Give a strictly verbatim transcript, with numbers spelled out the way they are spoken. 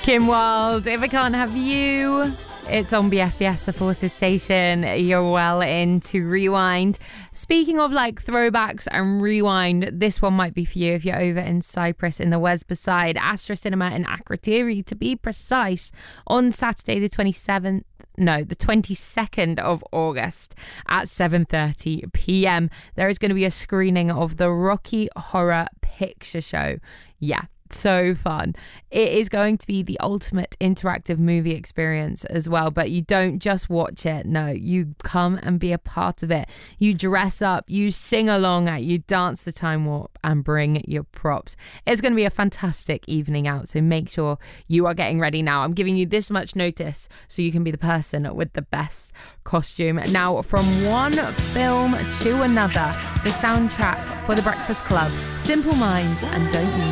Kim Wilde, If I Can't Have You. It's on B F B S, the Forces station. You're well into Rewind. Speaking of like throwbacks and rewind, this one might be for you if you're over in Cyprus in the Wesbaside, Astra Cinema in Akrotiri to be precise, on Saturday the twenty-seventh. No, the twenty-second of August at seven thirty p.m. There is going to be a screening of the Rocky Horror Picture Show. Yeah. So fun. It is going to be the ultimate interactive movie experience as well, but you don't just watch it. No, you come and be a part of it. You dress up, you sing along at, you dance the time warp and bring your props. It's going to be a fantastic evening out, so make sure you are getting ready now. I'm giving you this much notice so you can be the person with the best costume. Now, from one film to another, the soundtrack for The Breakfast Club, Simple Minds and Don't You